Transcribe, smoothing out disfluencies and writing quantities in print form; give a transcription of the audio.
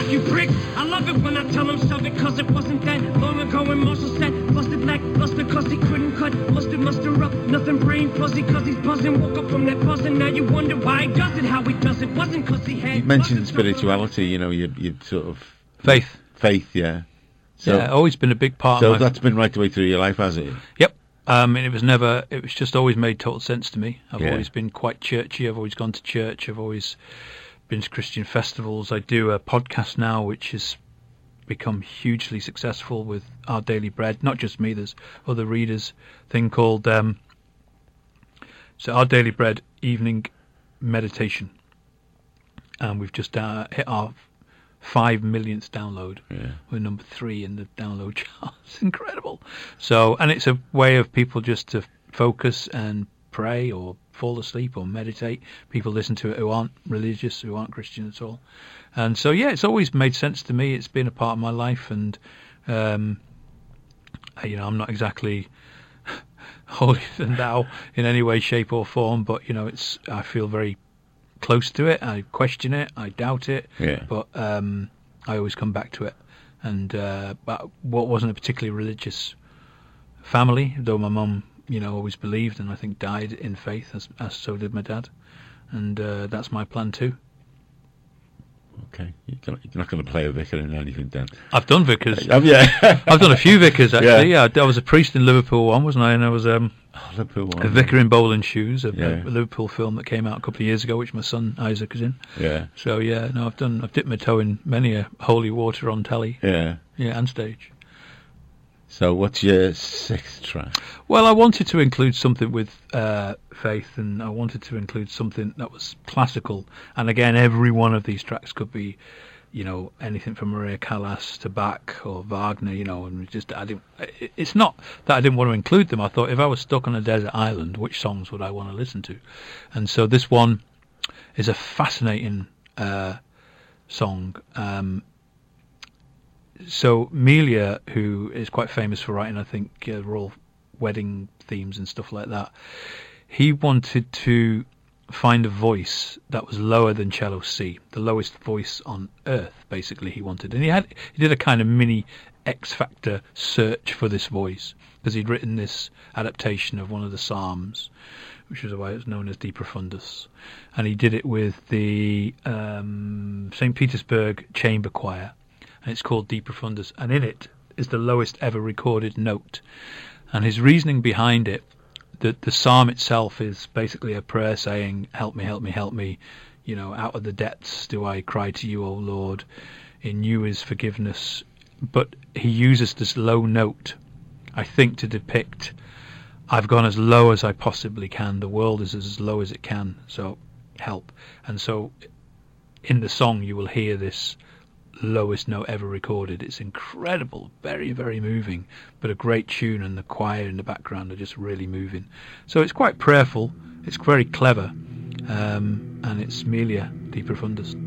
life, you prick. I love it when I tell him shove it, cause it wasn't that long ago when Marshall said, busted black, luster, cause he couldn't cut, muster up, nothing brain fuzzy, cause he's buzzing, woke up from that buzzing, now you wonder why he does it, how he does it, wasn't cause he had... You mentioned spirituality, you know, you sort of... Faith, yeah. So, yeah, always been a big part so of that's been right the way through your life, has it? Yep. It was just always made total sense to me. I've always been quite churchy. I've always gone to church. I've always been to Christian festivals. I do a podcast now, which has become hugely successful with Our Daily Bread. Not just me, there's other readers. Thing called so Our Daily Bread Evening Meditation. And we've just hit our 5 millionth download. Yeah. We're number 3 in the download charts. Incredible. So, and it's a way of people just to focus and pray or fall asleep or meditate. People listen to it who aren't religious, who aren't Christian at all. And so, yeah, it's always made sense to me. It's been a part of my life, and I'm not exactly holier than thou in any way, shape, or form. But I feel very close to it. I question it. I doubt it. Yeah. But I always come back to it. And but what wasn't a particularly religious family, though my mum, always believed, and I think died in faith, as so did my dad. And that's my plan too. Okay, you're not going to play a vicar in anything, then? I've done vicars. Have you? I've done a few vicars, actually. Yeah. I was a priest in Liverpool one, wasn't I? And I was a vicar in Bowling Shoes, a Liverpool film that came out a couple of years ago, which my son Isaac is in. Yeah. So I've dipped my toe in many a holy water on telly. Yeah. Yeah, and stage. So what's your 6th track? Well, I wanted to include something with faith, and I wanted to include something that was classical. And again, every one of these tracks could be, anything from Maria Callas to Bach or Wagner, and it's not that I didn't want to include them. I thought, if I was stuck on a desert island, which songs would I want to listen to? And so this one is a fascinating song. So Melia, who is quite famous for writing, I think, royal wedding themes and stuff like that, he wanted to find a voice that was lower than cello C, the lowest voice on earth, basically, he wanted. And he did a kind of mini X Factor search for this voice, because he'd written this adaptation of one of the Psalms, which is why it's known as De Profundis. And he did it with the St. Petersburg Chamber Choir. And it's called De Profundis, and in it is the lowest ever recorded note. And his reasoning behind it, that the psalm itself is basically a prayer saying, help me, help me, help me, out of the depths do I cry to you, O Lord, in you is forgiveness. But he uses this low note, I think, to depict, I've gone as low as I possibly can, the world is as low as it can, so help. And so in the song you will hear this lowest note ever recorded. It's incredible, very, very moving, but a great tune, and the choir in the background are just really moving. So it's quite prayerful, it's very clever, and it's Melia De Profundis.